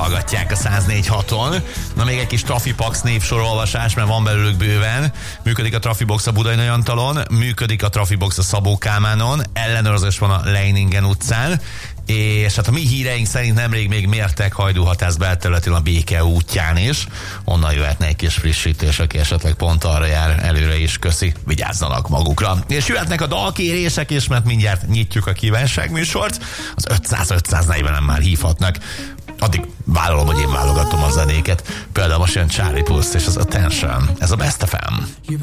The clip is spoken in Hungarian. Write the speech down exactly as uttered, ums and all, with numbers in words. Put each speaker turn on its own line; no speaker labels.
hallgatják a száz négy haton. Na még egy kis Trafipax névsorolvasás, mert van belőlük bőven. Működik a Trafibox a Budai Nagyantalon, működik a Trafibox a Szabó Kálmánon, ellenőrzés van a Leiningen utcán, és hát a mi híreink szerint nemrég még mértek Hajdúhatász belterületén a Béke útján is. Onnan jöhetne egy kis frissítés, aki esetleg pont arra jár, előre is köszi, vigyázzanak magukra. És jöhetnek a dalkérések is, mert mindjárt nyitjuk a kívánságműsort. Az ötszáz ötszáznegyvenen már hívhatnak. Addig vállalom, hogy én válogatom a zenéket. Például most jön Charlie Puth és az Attention. Ez a Best ef em.